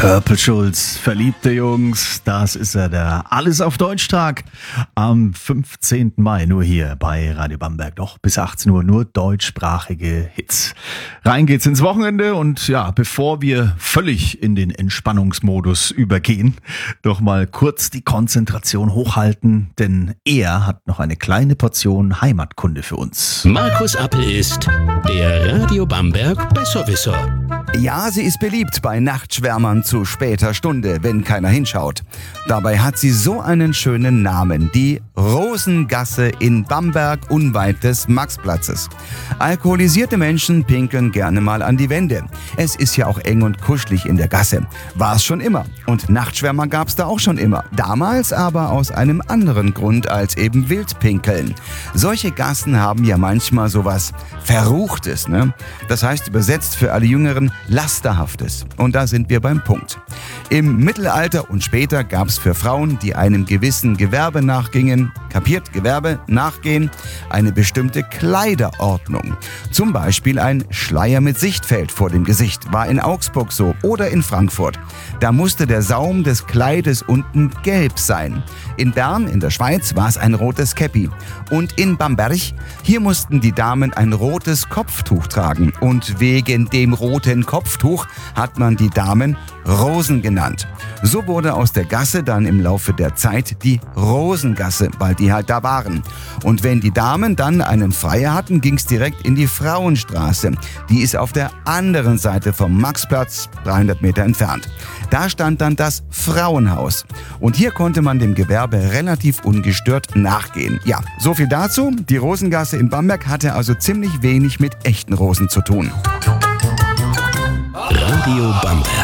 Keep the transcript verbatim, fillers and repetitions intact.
Purple Schulz, verliebte Jungs, das ist er, der Alles auf Deutsch-Tag am fünfzehnten Mai, nur hier bei Radio Bamberg. Doch bis achtzehn Uhr nur deutschsprachige Hits. Rein geht's ins Wochenende und ja, bevor wir völlig in den Entspannungsmodus übergehen, doch mal kurz die Konzentration hochhalten, denn er hat noch eine kleine Portion Heimatkunde für uns. Markus Appel ist der Radio Bamberg Besserwisser. Ja, sie ist beliebt bei Nachtschwärmern zu später Stunde, wenn keiner hinschaut. Dabei hat sie so einen schönen Namen, die Rosengasse in Bamberg unweit des Maxplatzes. Alkoholisierte Menschen pinkeln gerne mal an die Wände. Es ist ja auch eng und kuschelig in der Gasse. War es schon immer. Und Nachtschwärmer gab es da auch schon immer. Damals aber aus einem anderen Grund als eben Wildpinkeln. Solche Gassen haben ja manchmal sowas Verruchtes, ne? Das heißt übersetzt für alle Jüngeren Lasterhaftes. Und da sind wir beim Punkt. Im Mittelalter und später gab es für Frauen, die einem gewissen Gewerbe nachgingen, kapiert, Gewerbe, nachgehen, eine bestimmte Kleiderordnung. Zum Beispiel ein Schleier mit Sichtfeld vor dem Gesicht, war in Augsburg so oder in Frankfurt. Da musste der Saum des Kleides unten gelb sein. In Bern, in der Schweiz, war es ein rotes Käppi. Und in Bamberg, hier mussten die Damen ein rotes Kopftuch tragen. Und wegen dem roten Kopftuch hat man die Damen Rosen genannt. So wurde aus der Gasse dann im Laufe der Zeit die Rosengasse, weil die halt da waren. Und wenn die Damen dann einen Freier hatten, ging's direkt in die Frauenstraße. Die ist auf der anderen Seite vom Maxplatz, dreihundert Meter entfernt. Da stand dann das Frauenhaus. Und hier konnte man dem Gewerbe relativ ungestört nachgehen. Ja, so viel dazu. Die Rosengasse in Bamberg hatte also ziemlich wenig mit echten Rosen zu tun. Radio Bamberg.